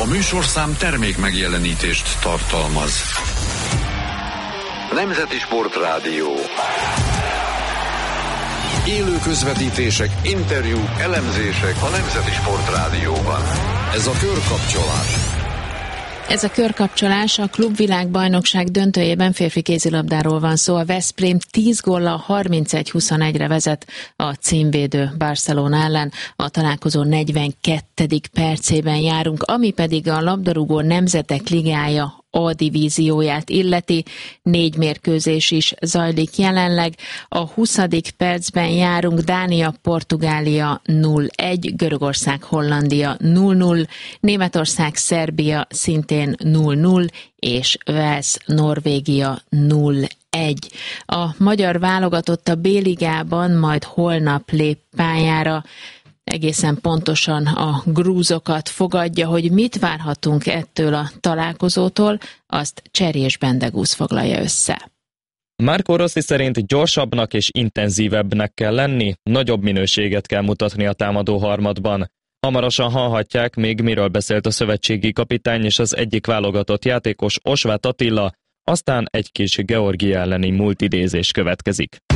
műsorszám termék megjelenítést tartalmaz. Nemzeti Sportrádió. Élő közvetítések, interjúk, elemzések a Nemzeti Sportrádióban. Ez a Körkapcsolás. Ez a Körkapcsolás, a klubvilágbajnokság döntőjében férfi kézilabdáról van szó. A Veszprém 10 góllal 31-21-re vezet a címvédő Barcelona ellen. A találkozó 42. percében járunk, ami pedig a labdarúgó Nemzetek Ligája A divízióját illeti. 4 mérkőzés is zajlik jelenleg. A 20. percben járunk. Dánia, Portugália 0-1, Görögország, Hollandia 0-0, Németország, Szerbia szintén 0-0, és Wales, Norvégia 0-1. A magyar válogatott a B-ligában majd holnap lép pályára. Egészen pontosan a grúzokat fogadja, hogy mit várhatunk ettől a találkozótól, azt Cserés Bendegúz foglalja össze. Marco Rossi szerint gyorsabbnak és intenzívebbnek kell lenni, nagyobb minőséget kell mutatni a támadó harmadban. Hamarosan hallhatják még, miről beszélt a szövetségi kapitány és az egyik válogatott játékos, Osváth Attila, aztán egy kis Georgia elleni múltidézés következik.